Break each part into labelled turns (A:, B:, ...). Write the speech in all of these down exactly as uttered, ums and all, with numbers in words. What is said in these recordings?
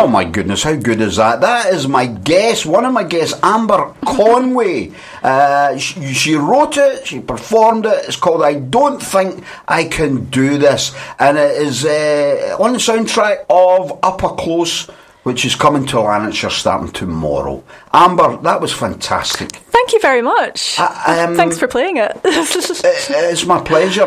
A: Oh my goodness, how good is that? That is my guest, one of my guests, Amber Conway. Uh, she, she wrote it, she performed it. It's called I Don't Think I Can Do This. And it is uh, on the soundtrack of Up A Close, which is coming to Lanarkshire starting tomorrow. Amber, that was fantastic.
B: Thank you very much.
A: Uh, um,
B: Thanks for playing it.
A: it it's my pleasure.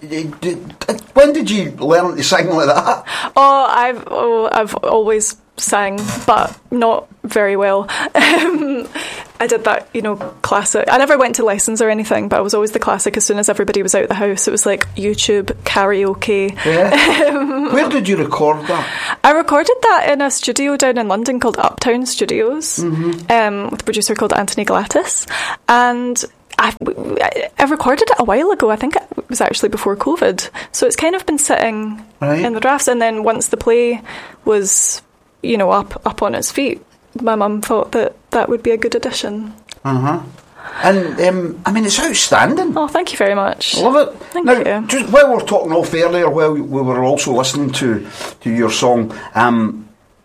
A: When did you learn to sing like that?
B: Oh, I've oh, I've always sang, but not very well. Um, I did that, you know, classic. I never went to lessons or anything, but I was always the classic. As soon as everybody was out of the house, it was like YouTube karaoke.
A: Yeah. um, Where did you record that?
B: I recorded that in a studio down in London called Uptown Studios, mm-hmm. um, with a producer called Anthony Galatis, and I, I recorded it a while ago. I think it was actually before COVID, so it's kind of been sitting right. in the drafts. And then once the play was, you know, up up on its feet, my mum thought that that would be a good addition.
A: Uh-huh. And, um, I mean, it's outstanding.
B: Oh, thank you very much.
A: I love it.
B: Thank
A: now,
B: you.
A: Just while we were talking off earlier, while we were also listening to, to your song, um,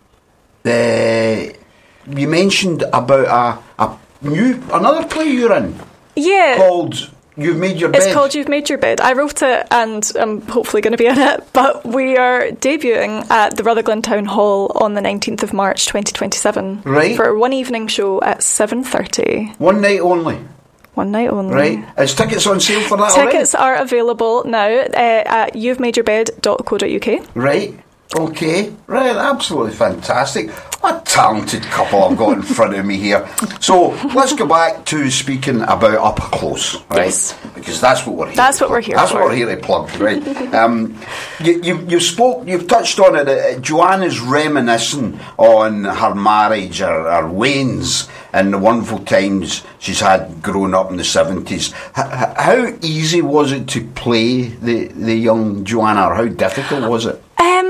A: uh, you mentioned about a, a new, another play you're in.
B: Yeah.
A: Called You've Made Your Bed.
B: It's called You've Made Your Bed. I wrote it and I'm hopefully going to be in it, but we are debuting at the Rutherglen Town Hall on the nineteenth of March twenty twenty-seven.
A: Right.
B: For a one evening show at seven thirty.
A: One night only?
B: One night only.
A: Right. Is tickets on sale for that
B: Tickets
A: already?
B: are available now uh, at you've made your bed dot co dot uk.
A: Right. Okay, right, absolutely fantastic. What a talented couple I've got in front of me here. So let's go back to speaking about Up Close, right?
B: Yes.
A: Because that's what we're here.
B: That's
A: to
B: what
A: plug.
B: we're here
A: That's
B: for.
A: what we're here to plug, right? um, you, you, you spoke, you've touched on it. Uh, Joanna's reminiscing on her marriage, her, her wains, and the wonderful times she's had growing up in the seventies. H- how easy was it to play the the young Joanna, or how difficult was it?
B: Um.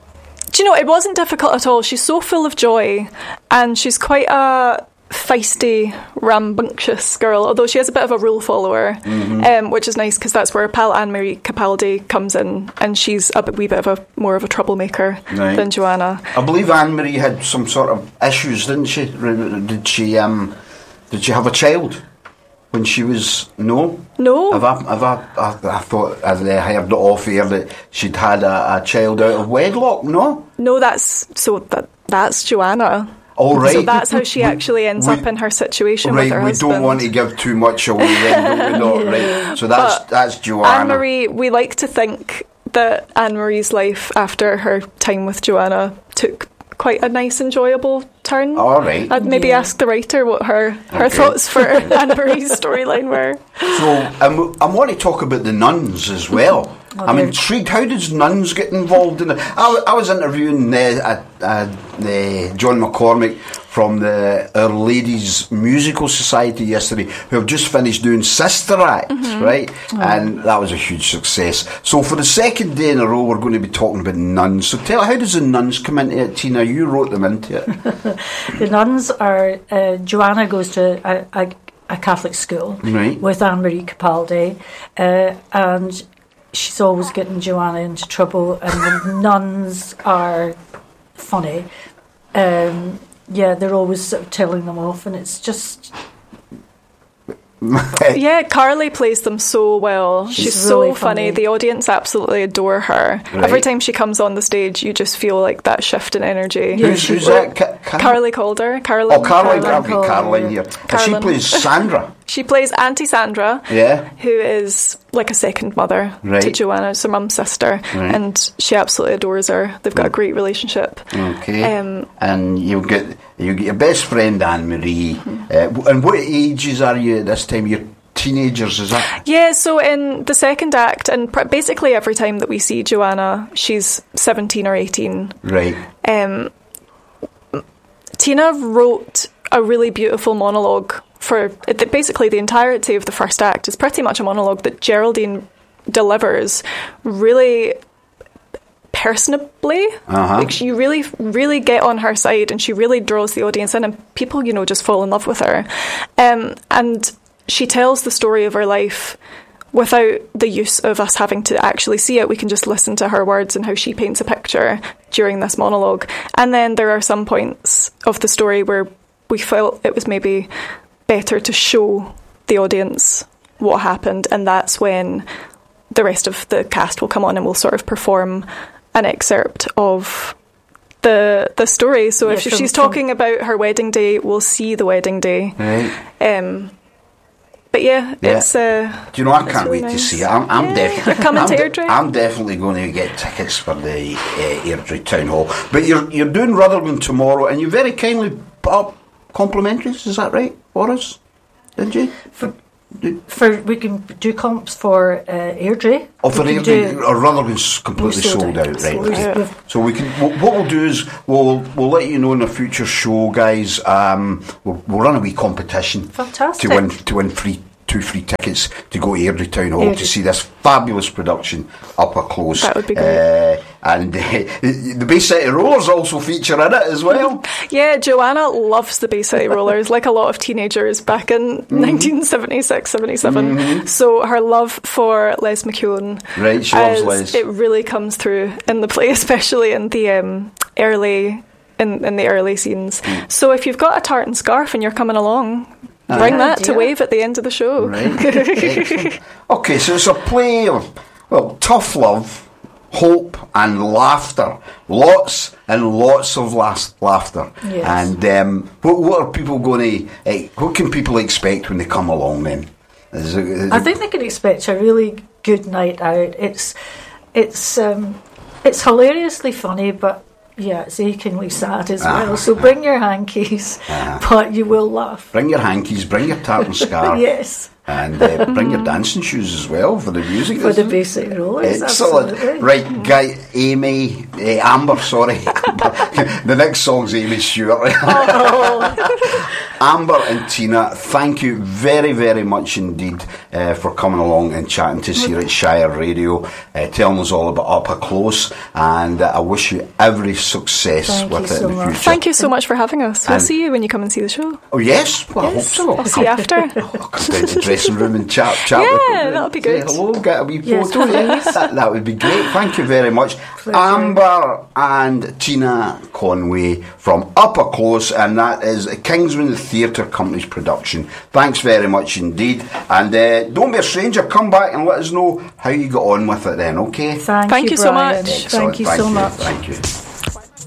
B: Do you know, it wasn't difficult at all. She's so full of joy, and she's quite a feisty, rambunctious girl, although she is a bit of a rule follower, mm-hmm. um, which is nice because that's where pal Anne-Marie Capaldi comes in, and she's a wee bit of a more of a troublemaker right. than Joanna.
A: I believe Anne-Marie had some sort of issues, didn't she? Did she, um, did she have a child? When she was no,
B: no.
A: Have I, have I, I, I thought I heard it off here that she'd had a, a child out of wedlock. No,
B: no. That's so that that's Joanna.
A: All right.
B: So that's how she actually ends
A: we,
B: up in her situation
A: right,
B: with her
A: we
B: husband.
A: We don't want to give too much away then, don't we? Not right. So that's
B: but
A: that's Joanna.
B: Anne-Marie, we like to think that Anne-Marie's life after her time with Joanna took quite a nice, enjoyable turn.
A: All right.
B: I'd maybe
C: yeah.
B: ask the writer what her, her
A: okay.
B: thoughts for Anne-Marie's storyline were.
A: So um, I want to talk about the nuns as well.
C: Oh,
A: I'm
C: dear.
A: intrigued. How does nuns get involved in it? I, w- I was interviewing uh, uh, uh, John McCormick from the Our Ladies Musical Society yesterday, who have just finished doing Sister Act, mm-hmm. right? Oh. And that was a huge success. So for the second day in a row, we're going to be talking about nuns. So tell, how does the nuns come into it, Tina? You wrote them into it.
C: The nuns are, uh, Joanna goes to a, a, a Catholic school
A: right.
C: with Anne-Marie Capaldi, uh, and she's always getting Joanna into trouble, and the nuns are funny. Um, yeah, they're always sort of telling them off, and it's just...
B: Yeah, Carly plays them so well. She's,
C: She's
B: so
C: really
B: funny.
C: funny.
B: The audience absolutely adore her.
A: Right.
B: Every time she comes on the stage, you just feel like that shift in energy.
C: Yeah,
A: who's, who's that? Ca- Car-
B: Carly Calder. Caroline.
A: Oh, Caroline.
B: Caroline.
A: I've got Caroline here. And she
B: Caroline.
A: plays Sandra.
B: She plays Auntie Sandra,
A: Yeah.
B: who is like a second mother
A: Right.
B: to Joanna. It's her mum's sister,
A: Right.
B: and she absolutely adores her. They've got a great relationship.
A: Okay.
B: Um,
A: and you get you get your best friend Anne-Marie. Mm-hmm. Uh, and what ages are you at this time? You're teenagers, is that?
B: Yeah, so in the second act, and pr- basically every time that we see Joanna, she's seventeen or eighteen.
A: Right.
B: Um, Tina wrote a really beautiful monologue for basically the entirety of the first act. It's pretty much a monologue that Geraldine delivers really personably.
A: Uh-huh.
B: Like, you really, really get on her side, and she really draws the audience in, and people, you know, just fall in love with her. Um, and she tells the story of her life without the use of us having to actually see it, we can just listen to her words and how she paints a picture during this monologue. And then there are some points of the story where we felt it was maybe better to show the audience what happened, and that's when the rest of the cast will come on and will sort of perform an excerpt of the the story. So
C: Yeah,
B: if
C: from-
B: she's
C: from-
B: talking about her wedding day, we'll see the wedding day.
A: Right.
B: Um, but yeah,
A: Yeah.
B: it's uh,
A: Do you know, I
B: it's
A: can't
B: really
A: wait to
B: nice.
A: see it. I'm, I'm,
B: Yeah,
A: def-
B: you're coming
A: I'm,
B: to
A: de-
B: Airdrie?
A: I'm definitely going to get tickets for the uh, Airdrie Town Hall. But you're you're doing Rutherglen tomorrow, and you very kindly put up complimentaries, is that right, for us? Didn't you?
C: For, for we can do comps for uh, Airdrie.
A: Oh, for
C: We can
A: Airdrie,
C: do-
A: or Rutherglen's completely
C: We're sold
A: sold
C: out.
A: out, right?
C: Sold
A: Okay.
C: out. We've-
A: So we can. What what we'll do is we'll we'll let you know in a future show, guys. Um, we'll, we'll run a wee competition
C: Fantastic.
A: to win to win free two free tickets to go to Airdrie Town Hall to
C: Airdrie.
A: see this fabulous production up close.
B: That would be great.
A: Uh, and uh, the Bay City Rollers also feature in it as well.
B: Yeah, Joanna loves the Bay City Rollers, like a lot of teenagers back in
A: Mm-hmm.
B: nineteen seventy-six, seventy-seven. So her love for Les McKeown,
A: Right, she loves
B: as
A: Les.
B: it really comes through in the play, especially in the um, early in, in the early scenes.
A: Mm.
B: So if you've got a tartan scarf and you're coming along, bring
C: Ah,
B: that to
C: dear.
B: wave at the end of the show.
A: Right. Excellent. Okay, so it's a play of, well, tough love, hope and laughter. Lots and lots of las- laughter.
C: Yes.
A: And um, what, what are people going to, uh, what can people expect when they come along then? Is it, is
C: I
A: it-
C: think they can expect a really good night out. It's it's um, it's hilariously funny, but yeah, it's achingly sad as
A: Ah.
C: well. So bring your hankies, but you will laugh.
A: Bring your hankies, bring your tartan scarf.
C: Yes,
A: And uh, bring your dancing shoes as well for the music.
C: for the
A: isn't it?
C: basic rollers.
A: Excellent.
C: Absolutely.
A: Right, Guy, Amy, uh, Amber, sorry. The next song's Amy Stewart. Amber and Tina, thank you very, very much indeed uh, for coming along and chatting to us here at Shire Radio, uh, telling us all about Up Close, and uh, I wish you every success
C: Thank
A: with
C: you
A: it
C: so
A: in the
C: much.
A: future.
B: Thank you so much for having us. We'll
A: And-
B: see you when you come and see the show.
A: Oh, yes? Well, I hope so.
B: I'll see you after.
A: I'll come down to the dressing room and chat, chat
B: Yeah,
A: with you.
B: that'll be
A: Say
B: good.
A: hello, get a wee
C: Yes,
A: photo.
C: please.
A: that, that would be great. Thank you very much.
C: Pleasure.
A: Amber and Tina Conway from Up Close, and that is a Kingsman Theatre Company's production. Thanks very much indeed. And uh, don't be a stranger, come back and let us know how you got on with it then, okay?
C: Thank,
B: Thank
C: you,
B: you so
C: Brian.
B: much.
A: Excellent.
C: Thank you so much.
A: Thank you.